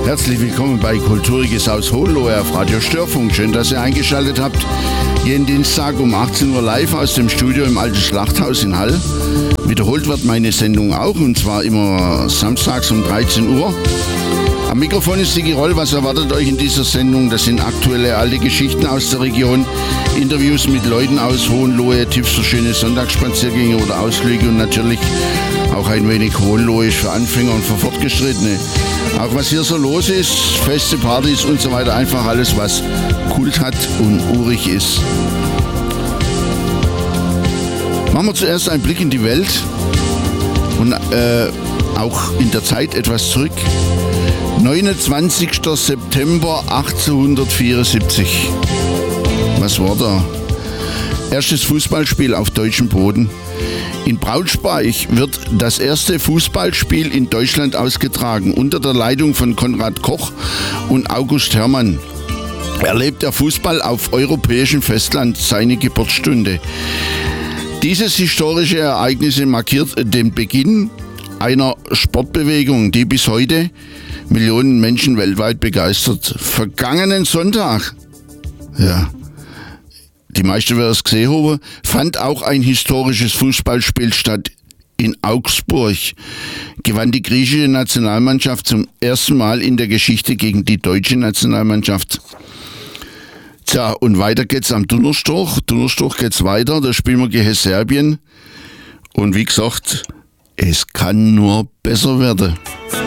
Herzlich willkommen bei Kulturiges aus Hohenlohe auf Radio Störfunk. Schön, dass ihr eingeschaltet habt. Jeden Dienstag um 18 Uhr live aus dem Studio im Alten Schlachthaus in Hall. Wiederholt wird meine Sendung auch, und zwar immer samstags um 13 Uhr. Am Mikrofon ist Sigi Roll. Was erwartet euch in dieser Sendung? Das sind aktuelle alte Geschichten aus der Region, Interviews mit Leuten aus Hohenlohe, Tipps für schöne Sonntagsspaziergänge oder Ausflüge und natürlich auch ein wenig Hohenlohe für Anfänger und für Fortgeschrittene. Auch was hier so los ist, Feste, Partys und so weiter, einfach alles, was Kult hat und urig ist. Machen wir zuerst einen Blick in die Welt und auch in der Zeit etwas zurück. 29. September 1874. Was war da? Erstes Fußballspiel auf deutschem Boden. In Braunschweig wird das erste Fußballspiel in Deutschland ausgetragen, unter der Leitung von Konrad Koch und August Herrmann. Erlebt der Fußball auf europäischem Festland seine Geburtsstunde. Dieses historische Ereignis markiert den Beginn einer Sportbewegung, die bis heute Millionen Menschen weltweit begeistert. Vergangenen Sonntag, ja, die meisten werden es gesehen haben, fand auch ein historisches Fußballspiel statt. In Augsburg gewann die griechische Nationalmannschaft zum ersten Mal in der Geschichte gegen die deutsche Nationalmannschaft. Tja, und weiter geht's am Donnerstag. Donnerstag geht's weiter, da spielen wir gegen Serbien. Und wie gesagt, es kann nur besser werden.